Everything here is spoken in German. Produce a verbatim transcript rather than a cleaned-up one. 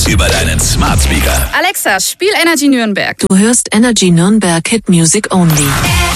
über deinen Smart Speaker. Alexa, spiel Energy Nürnberg. Du hörst Energy Nürnberg Hit Music Only.